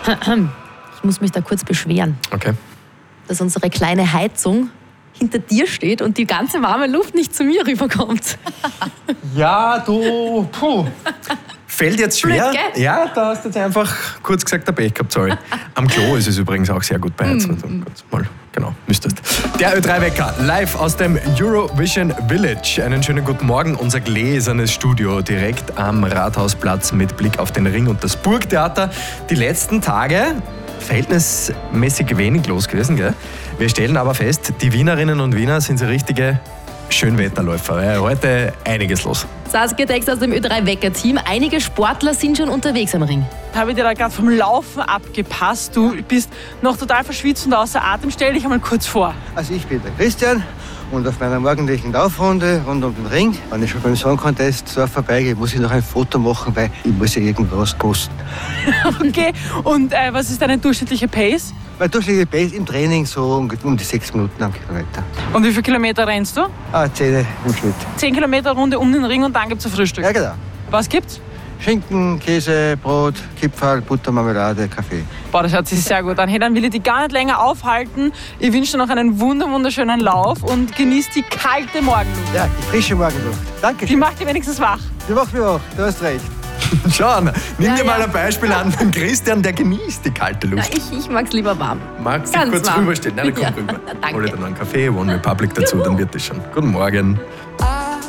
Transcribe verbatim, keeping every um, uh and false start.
Ich muss mich da kurz beschweren. Okay. Dass unsere kleine Heizung hinter dir steht und die ganze warme Luft nicht zu mir rüberkommt. Ja, du, puh. Fällt jetzt schwer. Blöd, gell? Ja, da hast du jetzt einfach kurz gesagt, der Pech gehabt, sorry. Am Klo ist es übrigens auch sehr gut beheizt. Mm. Mal, genau, müsstest. Der Ö drei Wecker, live aus dem Eurovision Village. Einen schönen guten Morgen, unser gläsernes Studio direkt am Rathausplatz mit Blick auf den Ring und das Burgtheater. Die letzten Tage verhältnismäßig wenig los gewesen, gell? Wir stellen aber fest, die Wienerinnen und Wiener sind so richtige Schönwetterläufer. Ja, heute einiges los. Saskia Tex aus dem Ö drei Wecker-Team. Einige Sportler sind schon unterwegs am Ring. Habe ich dir da gerade vom Laufen abgepasst. Du bist noch total verschwitzt und außer Atem. Stell dich einmal kurz vor. Also ich bin der Christian und auf meiner morgendlichen Laufrunde rund um den Ring, wenn ich schon beim Song Contest so vorbeigehe, muss ich noch ein Foto machen, weil ich muss ja irgendwas posten. Okay, und äh, was ist deine durchschnittliche Pace? Mein durchschnittliche Pace im Training so um, um die sechs Minuten am Kilometer. Und wie viele Kilometer rennst du? Ah, zehn im Schnitt. Zehn Kilometer Runde um den Ring und dann gibt's ein Frühstück. Ja, genau. Was gibt's? Schinken, Käse, Brot, Kipferl, Butter, Marmelade, Kaffee. Boah, das hört sich sehr gut an. Hey, dann will ich dich gar nicht länger aufhalten. Ich wünsche dir noch einen wunder wunderschönen Lauf und genieß die kalte Morgenluft. Ja, die frische Morgenluft. Danke. Die macht dich wenigstens wach. Die macht mich auch. Du hast recht. Schau, nimm Ja, dir mal ja. ein Beispiel an von Christian, der genießt die kalte Ja, Luft. ich, ich mag's lieber warm. Magst du Ganz kurz warm. rüberstellen? Nein, dann komm Ja, rüber. danke. Hol dir dann noch einen Kaffee, One Republic dazu, dann wird das schon. Guten Morgen. I